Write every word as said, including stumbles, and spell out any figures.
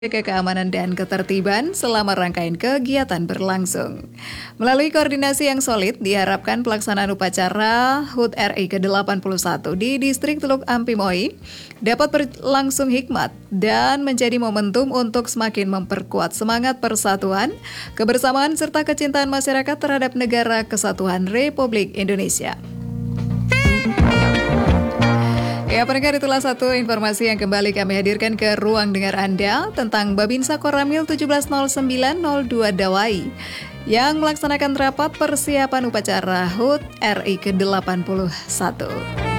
Jaga keamanan dan ketertiban selama rangkaian kegiatan berlangsung. Melalui koordinasi yang solid, diharapkan pelaksanaan upacara H U T R I ke delapan puluh satu di Distrik Teluk Ampimoi dapat berlangsung hikmat dan menjadi momentum untuk semakin memperkuat semangat persatuan, kebersamaan serta kecintaan masyarakat terhadap Negara Kesatuan Republik Indonesia. Ya, pendengar, itulah satu informasi yang kembali kami hadirkan ke ruang dengar Anda tentang Babinsa Koramil tujuh belas nol sembilan nol dua Dawai yang melaksanakan rapat persiapan upacara H U T R I ke delapan puluh satu.